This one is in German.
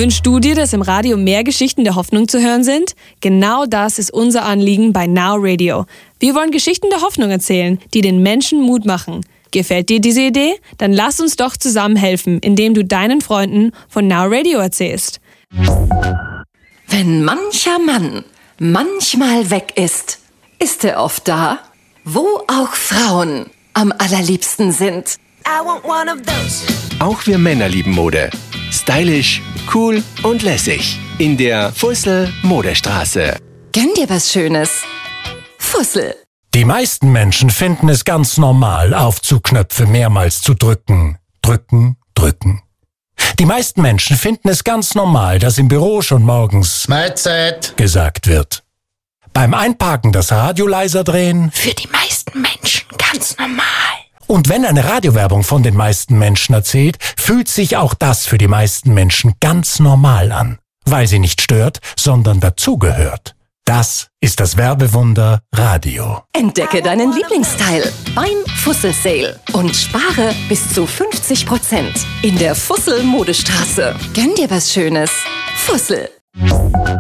Wünschst du dir, dass im Radio mehr Geschichten der Hoffnung zu hören sind? Genau das ist unser Anliegen bei Now Radio. Wir wollen Geschichten der Hoffnung erzählen, die den Menschen Mut machen. Gefällt dir diese Idee? Dann lass uns doch zusammen helfen, indem du deinen Freunden von Now Radio erzählst. Wenn mancher Mann manchmal weg ist, ist er oft da, wo auch Frauen am allerliebsten sind. I want one of those. Auch wir Männer lieben Mode. Stylisch, cool und lässig. In der Fussel Modestraße. Gönn dir was Schönes. Fussel. Die meisten Menschen finden es ganz normal, Aufzugknöpfe mehrmals zu drücken. Drücken, drücken. Die meisten Menschen finden es ganz normal, dass im Büro schon morgens Mahlzeit gesagt wird. Beim Einparken das Radio leiser drehen. Für die meisten Menschen ganz normal. Und wenn eine Radiowerbung von den meisten Menschen erzählt, fühlt sich auch das für die meisten Menschen ganz normal an, weil sie nicht stört, sondern dazugehört. Das ist das Werbewunder Radio. Entdecke deinen Lieblingsteil beim Fussel Sale und spare bis zu 50% in der Fussel Modestraße. Gönn dir was Schönes. Fussel.